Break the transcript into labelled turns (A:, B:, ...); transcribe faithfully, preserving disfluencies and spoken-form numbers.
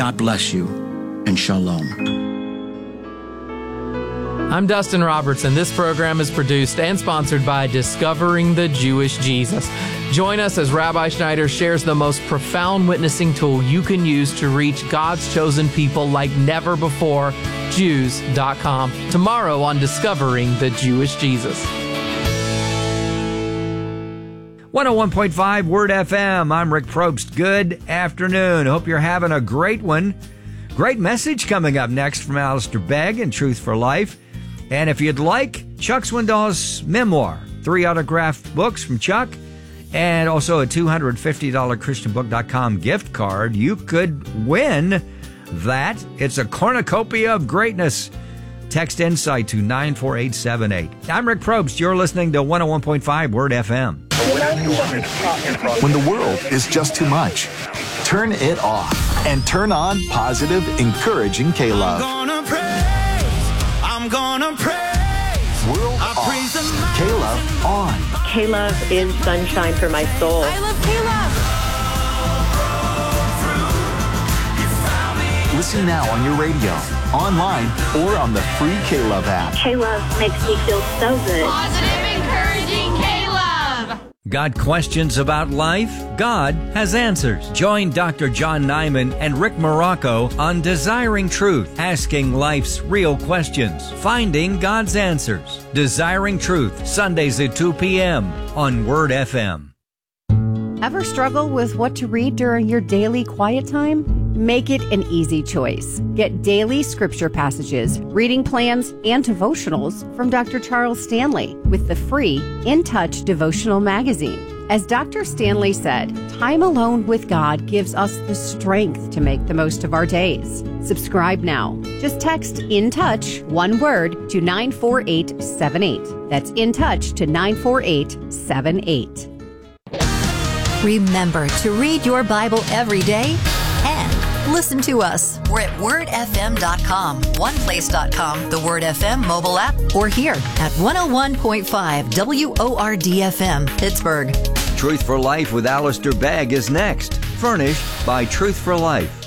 A: God bless you, and shalom.
B: I'm Dustin Roberts, and this program is produced and sponsored by Discovering the Jewish Jesus. Join us as Rabbi Schneider shares the most profound witnessing tool you can use to reach God's chosen people like never before, Jews dot com. Tomorrow on Discovering the Jewish Jesus.
C: one oh one point five Word F M. I'm Rick Probst. Good afternoon. Hope you're having a great one. Great message coming up next from Alistair Begg and Truth for Life. And if you'd like Chuck Swindoll's memoir, three autographed books from Chuck, and also a two hundred fifty dollars Christian Book dot com gift card, you could win that. It's a cornucopia of greatness. Text INSIGHT to nine four eight seven eight. I'm Rick Probst. You're listening to one oh one point five Word F M.
D: When the world is just too much, turn it off and turn on positive, encouraging K-Love.
E: I'm gonna praise, I'm gonna praise.
D: World
E: I
D: off,
E: praise the man.
D: K-Love on.
F: K-Love is sunshine for my soul.
E: I love K-Love.
D: Listen now on your radio, online, or on the free K-Love app.
F: K-Love makes me feel so good.
G: Positive, encouraging K-Love.
C: Got questions about life? God has answers. Join Doctor John Nyman and Rick Morocco on Desiring Truth, asking life's real questions, finding God's answers. Desiring Truth, Sundays at two p.m. on Word F M.
H: Ever struggle with what to read during your daily quiet time? Make it an easy choice. Get daily scripture passages, reading plans, and devotionals from Doctor Charles Stanley with the free In Touch devotional magazine. As Doctor Stanley said, time alone with God gives us the strength to make the most of our days. Subscribe now. Just text In Touch, one word, to nine four eight seven eight. That's In Touch to nine four eight seven eight.
I: Remember to read your Bible every day and listen to us. We're at word f m dot com, one place dot com, the Word F M mobile app, or here at one oh one point five W O R D F M, Pittsburgh.
C: Truth for Life with Alistair Begg is next, furnished by Truth for Life.